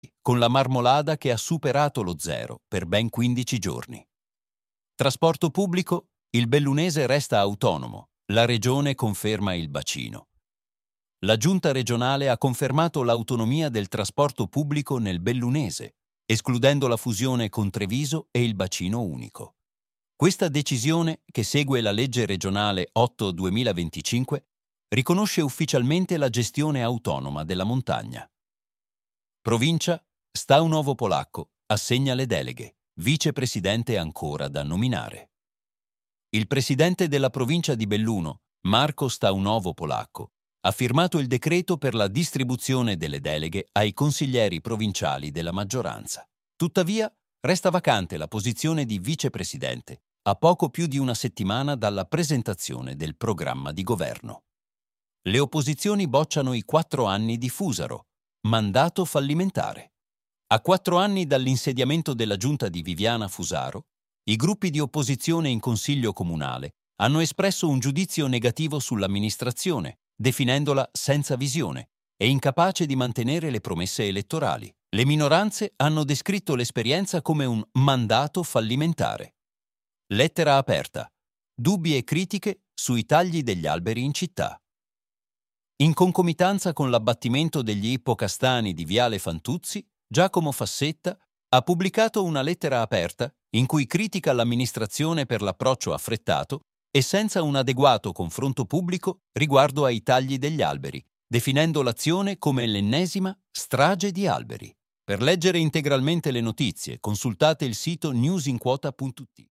con la Marmolada che ha superato lo zero per ben 15 giorni. Trasporto pubblico, il bellunese resta autonomo, la regione conferma il bacino. La giunta regionale ha confermato l'autonomia del trasporto pubblico nel bellunese, escludendo la fusione con Treviso e il bacino unico. Questa decisione, che segue la legge regionale 8/2025, riconosce ufficialmente la gestione autonoma della montagna. Provincia, Staunovo Polacco assegna le deleghe, vicepresidente ancora da nominare. Il presidente della provincia di Belluno, Marco Staunovo Polacco, ha firmato il decreto per la distribuzione delle deleghe ai consiglieri provinciali della maggioranza. Tuttavia, resta vacante la posizione di vicepresidente, a poco più di una settimana dalla presentazione del programma di governo. Le opposizioni bocciano i 4 anni di Fusaro, mandato fallimentare. A 4 anni dall'insediamento della giunta di Viviana Fusaro, i gruppi di opposizione in Consiglio Comunale hanno espresso un giudizio negativo sull'amministrazione, definendola senza visione e incapace di mantenere le promesse elettorali. Le minoranze hanno descritto l'esperienza come un mandato fallimentare. Lettera aperta. Dubbi e critiche sui tagli degli alberi in città. In concomitanza con l'abbattimento degli ippocastani di Viale Fantuzzi, Giacomo Fassetta ha pubblicato una lettera aperta in cui critica l'amministrazione per l'approccio affrettato e senza un adeguato confronto pubblico riguardo ai tagli degli alberi, definendo l'azione come l'ennesima strage di alberi. Per leggere integralmente le notizie, consultate il sito newsinquota.it.